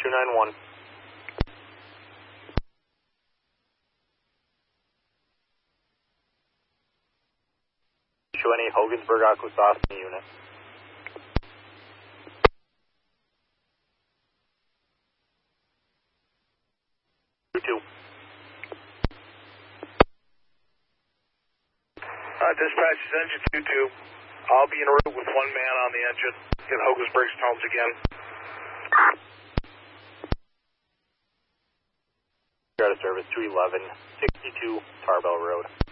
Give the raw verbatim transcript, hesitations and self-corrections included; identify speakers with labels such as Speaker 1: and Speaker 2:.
Speaker 1: two nine one. Show any Hogansburg Aquasauce unit. two two.
Speaker 2: Uh, dispatch is engine two two. I'll be en route with one man on the engine. Get Hogansburg's tones again.
Speaker 1: You're out of service, two eleven sixty-two Tarbell Road.